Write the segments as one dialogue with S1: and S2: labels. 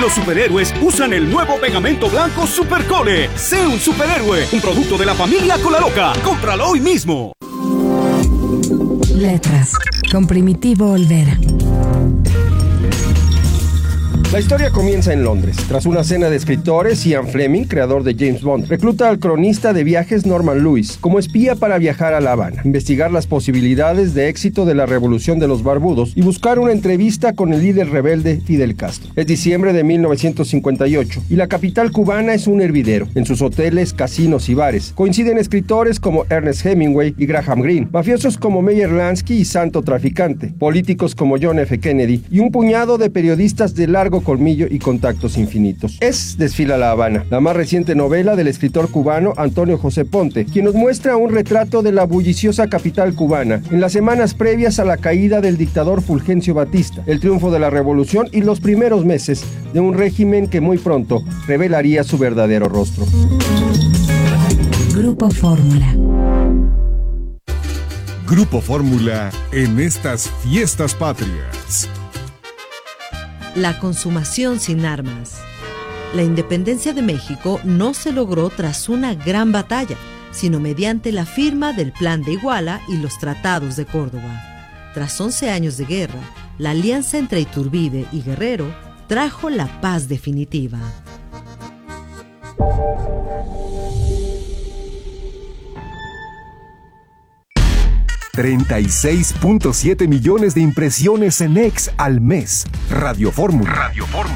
S1: Los superhéroes usan el nuevo pegamento blanco Supercole. Sé un superhéroe, un producto de la familia Colaloca. ¡Cómpralo hoy mismo!
S2: Letras, con Primitivo Olvera.
S3: La historia comienza en Londres. Tras una cena de escritores, Ian Fleming, creador de James Bond, recluta al cronista de viajes Norman Lewis como espía para viajar a La Habana, investigar las posibilidades de éxito de la revolución de los barbudos y buscar una entrevista con el líder rebelde Fidel Castro. Es diciembre de 1958 y la capital cubana es un hervidero. En sus hoteles, casinos y bares coinciden escritores como Ernest Hemingway y Graham Greene, mafiosos como Meyer Lansky y Santo Traficante, políticos como John F. Kennedy y un puñado de periodistas de largo colmillo y contactos infinitos. Desfila La Habana, la más reciente novela del escritor cubano Antonio José Ponte, quien nos muestra un retrato de la bulliciosa capital cubana en las semanas previas a la caída del dictador Fulgencio Batista, el triunfo de la revolución y los primeros meses de un régimen que muy pronto revelaría su verdadero rostro.
S2: Grupo Fórmula.
S4: Grupo Fórmula en estas fiestas patrias.
S5: La consumación sin armas. La independencia de México no se logró tras una gran batalla, sino mediante la firma del Plan de Iguala y los Tratados de Córdoba. Tras 11 años de guerra, la alianza entre Iturbide y Guerrero trajo la paz definitiva.
S4: $36.7 millones de impresiones en X al mes. Radio Fórmula.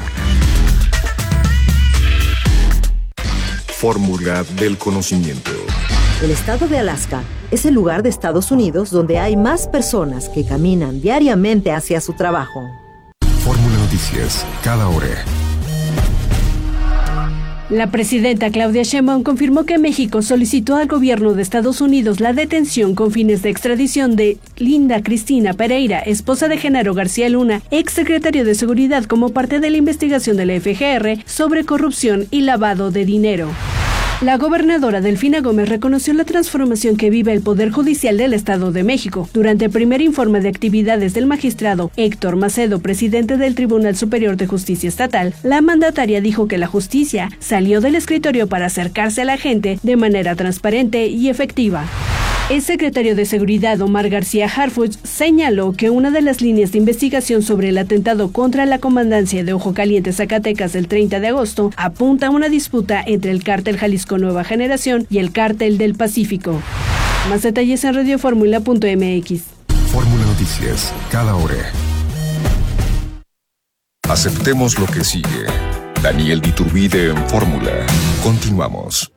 S4: Fórmula del conocimiento.
S5: El estado de Alaska es el lugar de Estados Unidos donde hay más personas que caminan diariamente hacia su trabajo.
S4: Fórmula Noticias, cada hora.
S6: La presidenta Claudia Sheinbaum confirmó que México solicitó al gobierno de Estados Unidos la detención con fines de extradición de Linda Cristina Pereira, esposa de Genaro García Luna, exsecretario de Seguridad, como parte de la investigación de la FGR sobre corrupción y lavado de dinero. La gobernadora Delfina Gómez reconoció la transformación que vive el Poder Judicial del Estado de México. Durante el primer informe de actividades del magistrado Héctor Macedo, presidente del Tribunal Superior de Justicia Estatal, la mandataria dijo que la justicia salió del escritorio para acercarse a la gente de manera transparente y efectiva. El secretario de Seguridad, Omar García Harfuch, señaló que una de las líneas de investigación sobre el atentado contra la comandancia de Ojo Caliente, Zacatecas, el 30 de agosto, apunta a una disputa entre el cártel Jalisco Nueva Generación y el cártel del Pacífico. Más detalles en radioformula.mx.
S4: Fórmula Noticias, cada hora. Aceptemos lo que sigue. Daniel de Iturbide en Fórmula. Continuamos.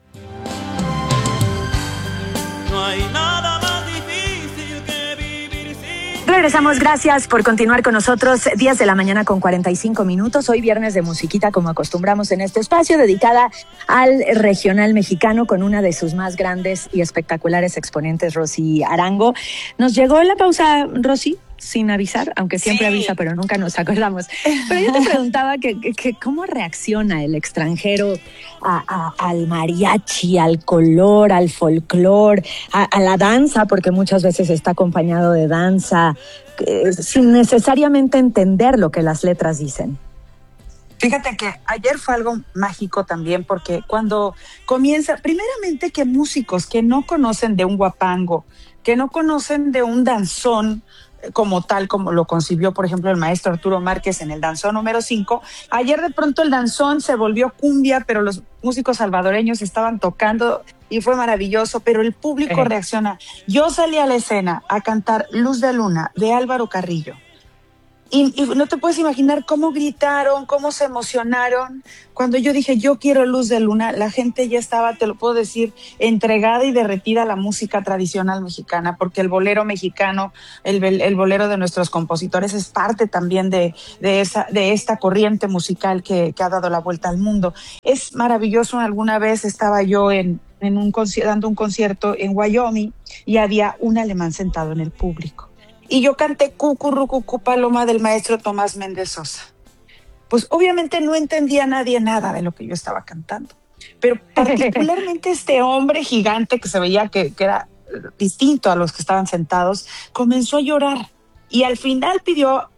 S7: Regresamos, gracias por continuar con nosotros. 10 de la mañana con 45 minutos. Hoy viernes de musiquita, como acostumbramos en este espacio, dedicada al regional mexicano con una de sus más grandes y espectaculares exponentes, Rosy Arango. Nos llegó la pausa, Rosy, sin avisar, aunque siempre avisa, pero nunca nos acordamos. Pero yo te preguntaba que cómo reacciona el extranjero al mariachi, al color, al folclor, a la danza, porque muchas veces está acompañado de danza, sin necesariamente entender lo que las letras dicen.
S8: Fíjate que ayer fue algo mágico también, porque cuando comienza, primeramente que músicos que no conocen de un guapango, que no conocen de un danzón, como tal, como lo concibió, por ejemplo, el maestro Arturo Márquez en el danzón número 5. Ayer de pronto el danzón se volvió cumbia, pero los músicos salvadoreños estaban tocando y fue maravilloso, pero el público reacciona. Yo salí a la escena a cantar Luz de Luna de Álvaro Carrillo. Y no te puedes imaginar cómo gritaron, cómo se emocionaron. Cuando yo dije, yo quiero Luz de Luna, la gente ya estaba, te lo puedo decir, entregada y derretida a la música tradicional mexicana, porque el bolero mexicano, el bolero de nuestros compositores es parte también de esta corriente musical que ha dado la vuelta al mundo. Es maravilloso. Alguna vez estaba yo dando un concierto en Wyoming y había un alemán sentado en el público. Y yo canté Cucurrucucú Paloma del maestro Tomás Méndez Sosa. Pues obviamente no entendía nadie nada de lo que yo estaba cantando. Pero particularmente este hombre gigante que se veía que era distinto a los que estaban sentados, comenzó a llorar. Y al final pidió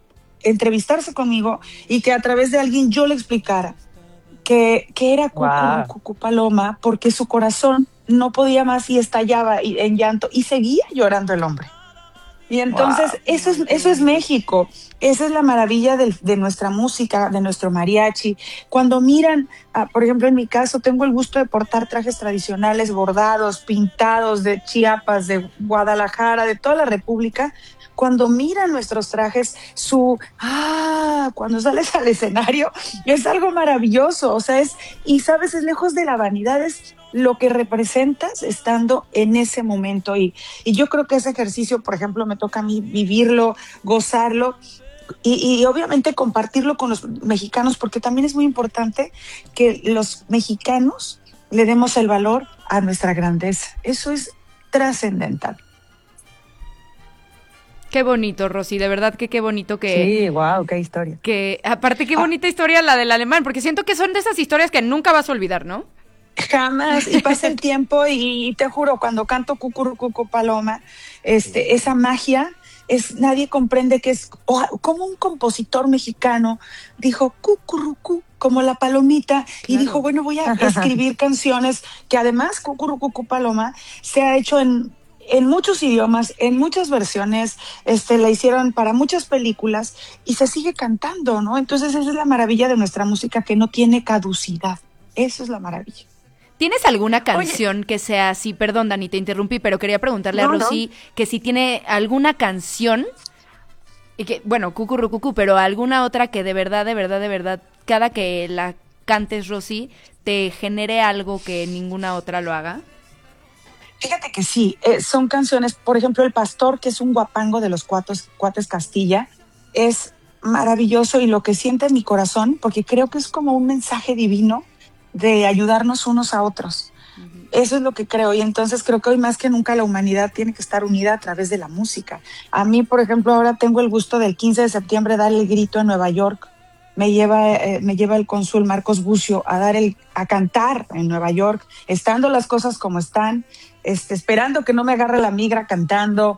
S8: entrevistarse conmigo y que a través de alguien yo le explicara que era Cucú Paloma, porque su corazón no podía más y estallaba en llanto y seguía llorando el hombre. Y entonces eso es México, esa es la maravilla de nuestra música, de nuestro mariachi. Cuando miran, por ejemplo, en mi caso, tengo el gusto de portar trajes tradicionales bordados, pintados de Chiapas, de Guadalajara, de toda la República. Cuando miran nuestros trajes, cuando sales al escenario, es algo maravilloso, o sea, y sabes, es lejos de la vanidad, es lo que representas estando en ese momento, y yo creo que ese ejercicio, por ejemplo, me toca a mí vivirlo, gozarlo, y obviamente compartirlo con los mexicanos, porque también es muy importante que los mexicanos le demos el valor a nuestra grandeza, eso es trascendental.
S9: Qué bonito, Rosy, de verdad que qué bonito que...
S7: Sí, wow, qué historia.
S9: Que, aparte, qué bonita historia la del alemán, porque siento que son de esas historias que nunca vas a olvidar, ¿no?
S8: Jamás, y pasa el tiempo y te juro, cuando canto Cucú Paloma, esa magia, nadie comprende que es como un compositor mexicano dijo Cucurrucú, como la palomita, y dijo, bueno, voy a escribir canciones que además Cucurrucú Paloma se ha hecho en muchos idiomas, en muchas versiones, la hicieron para muchas películas y se sigue cantando, ¿no? Entonces esa es la maravilla de nuestra música, que no tiene caducidad. Eso es la maravilla.
S9: ¿Tienes alguna canción que sea así? Perdón, Dani, te interrumpí, pero quería preguntarle a Rosy que si tiene alguna canción, y que, bueno, Cucurrucú, pero alguna otra que de verdad, cada que la cantes, Rosy, te genere algo que ninguna otra lo haga.
S8: Fíjate que sí, son canciones, por ejemplo, El Pastor, que es un guapango de los Cuates Castilla, es maravilloso, y lo que siente mi corazón, porque creo que es como un mensaje divino de ayudarnos unos a otros. Uh-huh. Eso es lo que creo, y entonces creo que hoy más que nunca la humanidad tiene que estar unida a través de la música. A mí, por ejemplo, ahora tengo el gusto del 15 de septiembre dar el grito en Nueva York. Me lleva el cónsul Marcos Bucio a cantar en Nueva York, estando las cosas como están, esperando que no me agarre la migra cantando,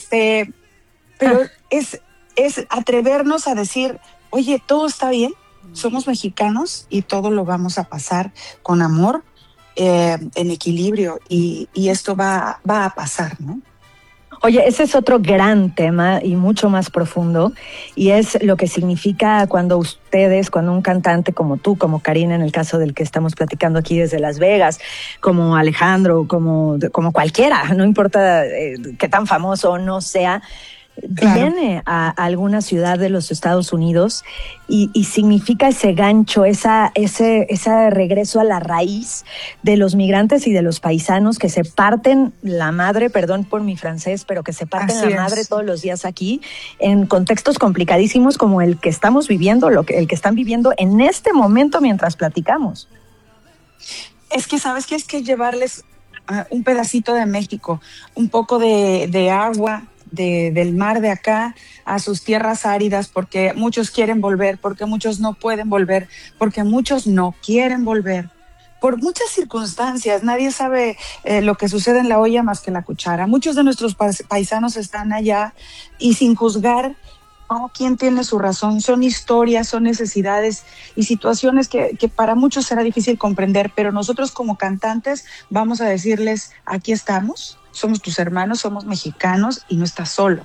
S8: pero es atrevernos a decir, oye, todo está bien, somos mexicanos y todo lo vamos a pasar con amor, en equilibrio, y esto va a pasar, ¿no?
S7: Oye, ese es otro gran tema y mucho más profundo, y es lo que significa cuando un cantante como tú, como Karina, en el caso del que estamos platicando aquí desde Las Vegas, como Alejandro, como cualquiera, no importa qué tan famoso o no sea, claro, viene a alguna ciudad de los Estados Unidos y significa ese gancho, ese regreso a la raíz de los migrantes y de los paisanos que se parten la madre, perdón por mi francés, pero que se parten la madre todos los días aquí en contextos complicadísimos como el que estamos viviendo, el que están viviendo en este momento mientras platicamos.
S8: Es que, ¿sabes qué? Es que llevarles un pedacito de México, un poco de agua, del mar de acá a sus tierras áridas, porque muchos quieren volver, porque muchos no pueden volver, porque muchos no quieren volver, por muchas circunstancias. Nadie sabe lo que sucede en la olla más que la cuchara. Muchos de nuestros paisanos están allá, y sin juzgar quién tiene su razón, son historias, son necesidades y situaciones que para muchos será difícil comprender, pero nosotros como cantantes vamos a decirles, aquí estamos, somos tus hermanos, somos mexicanos y no estás solo.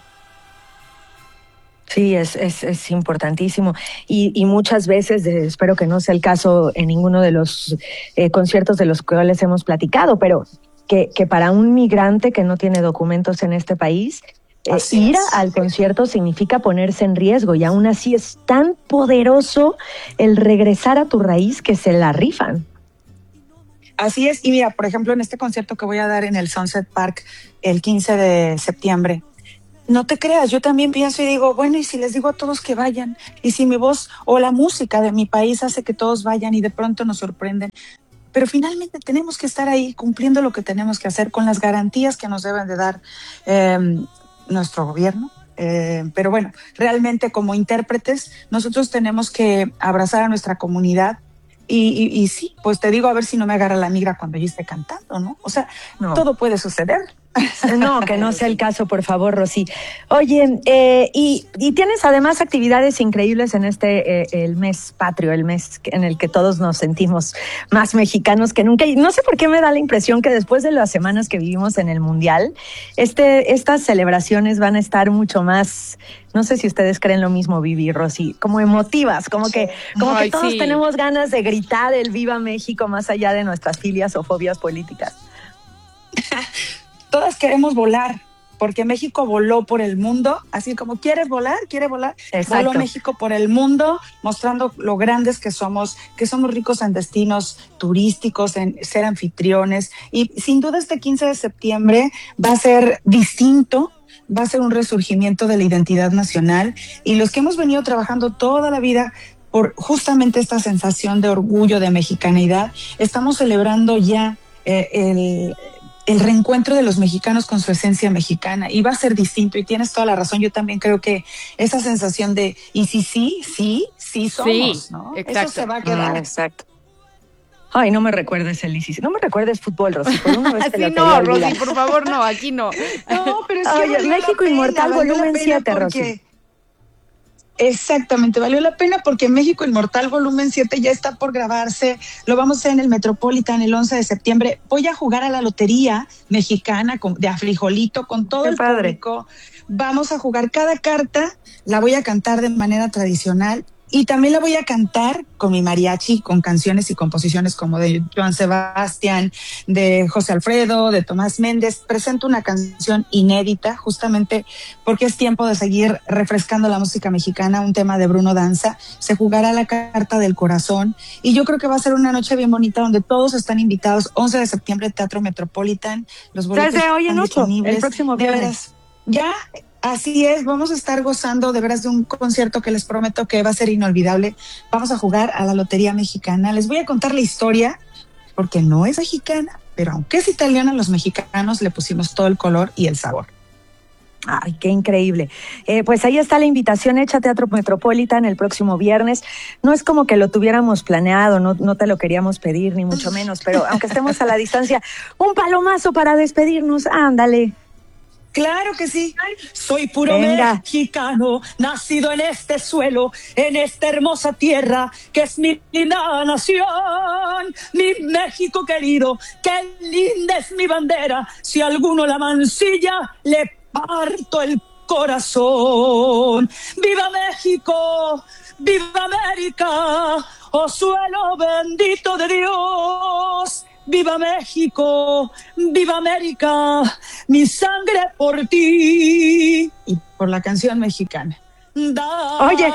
S7: Sí, es importantísimo, y muchas veces, espero que no sea el caso en ninguno de los conciertos de los cuales hemos platicado, pero que para un migrante que no tiene documentos en este país, ir al concierto significa ponerse en riesgo, y aún así es tan poderoso el regresar a tu raíz que se la rifan.
S8: Así es, y mira, por ejemplo, en este concierto que voy a dar en el Sunset Park el 15 de septiembre, no te creas, yo también pienso y digo, bueno, y si les digo a todos que vayan, y si mi voz o la música de mi país hace que todos vayan y de pronto nos sorprenden, pero finalmente tenemos que estar ahí cumpliendo lo que tenemos que hacer con las garantías que nos deben de dar nuestro gobierno. Pero bueno, realmente como intérpretes nosotros tenemos que abrazar a nuestra comunidad, y sí, pues te digo, a ver si no me agarra la migra cuando yo esté cantando, ¿no? O sea, todo puede suceder.
S7: No, que no sea el caso, por favor, Rosy. Oye, y tienes además actividades increíbles en el mes patrio, el mes en el que todos nos sentimos más mexicanos que nunca. Y no sé por qué me da la impresión que después de las semanas que vivimos en el Mundial, estas celebraciones van a estar mucho más, no sé si ustedes creen lo mismo, Vivi y Rosy, como emotivas, como que todos tenemos ganas de gritar el Viva México más allá de nuestras filias o fobias políticas.
S8: Todas queremos volar, porque México voló por el mundo, así como quiere volar.
S7: Exacto.
S8: Voló México por el mundo, mostrando lo grandes que somos ricos en destinos turísticos, en ser anfitriones, y sin duda este 15 de septiembre va a ser distinto, va a ser un resurgimiento de la identidad nacional, y los que hemos venido trabajando toda la vida por justamente esta sensación de orgullo, de mexicanidad, estamos celebrando ya el reencuentro de los mexicanos con su esencia mexicana, y va a ser distinto, y tienes toda la razón. Yo también creo que esa sensación de, y sí somos, ¿no?
S9: Exacto.
S8: Eso se va a quedar.
S7: Exacto. Ay, no me recuerdes el ICC, no me recuerdes fútbol, Rosy, por una vez te lo
S9: Así
S7: quería
S9: no,
S7: olvidar.
S9: Rosy, por favor, no, aquí no.
S8: No, pero es que
S7: Oye,
S8: valió
S7: México
S8: la pena,
S7: Inmortal,
S8: valió la
S7: volumen
S8: pena
S7: 7,
S8: porque...
S7: Rosy.
S8: Exactamente, valió la pena porque México Inmortal volumen 7 ya está por grabarse, lo vamos a hacer en el Metropolitan el 11 de septiembre, voy a jugar a la lotería mexicana de a frijolito con todo el público, vamos a jugar cada carta, la voy a cantar de manera tradicional, y también la voy a cantar con mi mariachi, con canciones y composiciones como de Joan Sebastián, de José Alfredo, de Tomás Méndez. Presento una canción inédita, justamente porque es tiempo de seguir refrescando la música mexicana, un tema de Bruno Danza. Se jugará la carta del corazón, y yo creo que va a ser una noche bien bonita donde todos están invitados. 11 de septiembre, Teatro Metropolitan. Los boletos
S7: Desde hoy en
S8: están
S7: 8,
S8: disponibles.
S7: el próximo viernes.
S8: Ya, así es, vamos a estar gozando de veras de un concierto que les prometo que va a ser inolvidable. Vamos a jugar a la Lotería Mexicana. Les voy a contar la historia, porque no es mexicana, pero aunque es italiana, los mexicanos le pusimos todo el color y el sabor.
S7: Ay, qué increíble. Pues ahí está la invitación hecha a Teatro Metropolitan el próximo viernes. No es como que lo tuviéramos planeado, no te lo queríamos pedir, ni mucho menos, pero aunque estemos a la distancia, un palomazo para despedirnos, ándale.
S8: Claro que sí. Soy puro mexicano, nacido en este suelo, en esta hermosa tierra que es mi linda nación. Mi México querido, qué linda es mi bandera. Si alguno la mancilla, le parto el corazón. ¡Viva México! ¡Viva América! ¡Oh suelo bendito de Dios! ¡Viva México! ¡Viva América! ¡Mi sangre por ti! Y por la canción mexicana.
S7: Oye.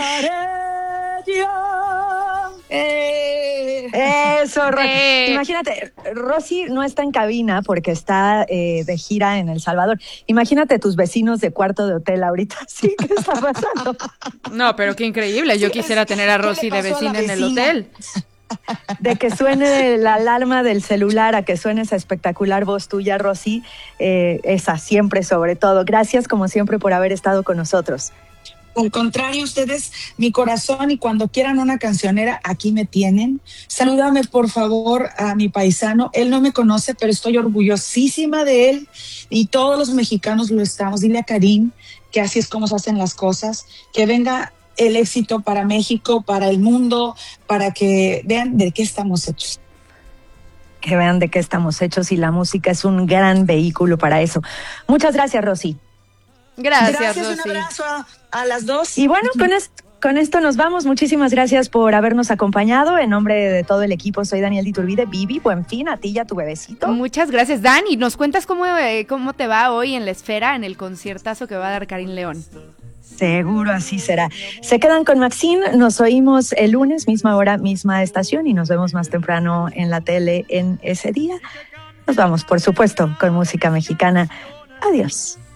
S7: Eso, imagínate, Rosy no está en cabina porque está de gira en El Salvador. Imagínate tus vecinos de cuarto de hotel ahorita. Sí, ¿qué está pasando?
S9: No, pero qué increíble. Yo quisiera tener a Rosy de vecina en el hotel.
S7: De que suene la alarma del celular a que suene esa espectacular voz tuya, Rosy, esa siempre sobre todo. Gracias como siempre por haber estado con nosotros.
S8: Al contrario, ustedes, mi corazón, y cuando quieran una cancionera, aquí me tienen. Salúdame, por favor, a mi paisano. Él no me conoce, pero estoy orgullosísima de él, y todos los mexicanos lo estamos. Dile a Karim que así es como se hacen las cosas, que venga el éxito para México, para el mundo, para que vean de qué estamos hechos.
S7: Que vean de qué estamos hechos, y la música es un gran vehículo para eso. Muchas gracias, Rosy.
S9: Gracias, Rosy.
S8: Un abrazo a las dos.
S7: Y bueno, con esto nos vamos. Muchísimas gracias por habernos acompañado. En nombre de todo el equipo, soy Daniel Diturbide. Vivi, buen fin, a ti y a tu bebecito.
S9: Muchas gracias, Dani. ¿Nos cuentas cómo te va hoy en la Esfera, en el conciertazo que va a dar Karim León?
S7: Seguro así será. Se quedan con Maxine, nos oímos el lunes, misma hora, misma estación, y nos vemos más temprano en la tele en ese día. Nos vamos, por supuesto, con música mexicana. Adiós.